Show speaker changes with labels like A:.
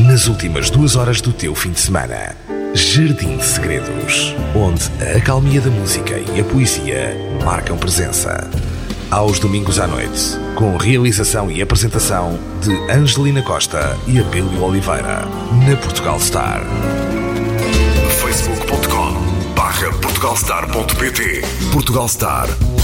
A: nas últimas 2 horas do teu fim de semana. Jardim de Segredos, onde a acalmia da música e a poesia marcam presença. Aos domingos à noite, com realização e apresentação de Angelina Costa e Abílio Oliveira, na Portugal Star. Facebook.com/PortugalStar.pt. Portugal Star.